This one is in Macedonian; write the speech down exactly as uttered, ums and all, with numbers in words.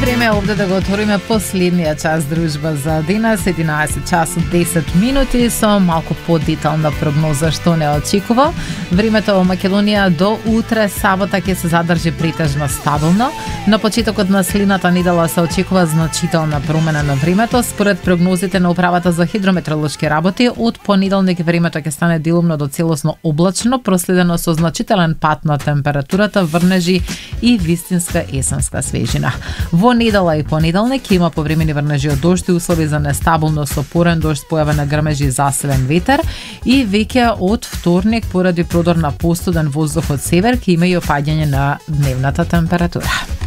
време е овде да го отвориме последниот час дружба за денес, единаесет часот десет минути, со малку подетална прогноза што не очекува. Времето во Македонија до утре сабота ќе се задржи претежно стабилно. На почетокот на следната недела се очекува значителна промена на времето. Според прогнозите на Управата за хидрометеоролошки работи, од понеделник времето ќе стане делумно до целосно облачно, проследено со значителен пат на температурата, врнежи и вистинска есенска свежина. Во недела и понеделник ќе има повремени врнежи од дожд и услови за нестабилно со порен дожд, појава на грмежи и засилен ветер, и веќе од вторник поради продор на постуден воздух од север ќе има и опаѓање на дневната температура.